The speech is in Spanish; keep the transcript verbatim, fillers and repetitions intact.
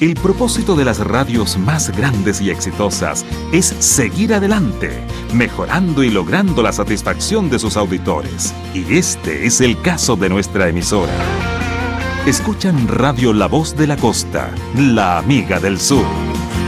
El propósito de las radios más grandes y exitosas es seguir adelante, mejorando y logrando la satisfacción de sus auditores. Y este es el caso de nuestra emisora. Escuchan Radio La Voz de la Costa, la amiga del sur.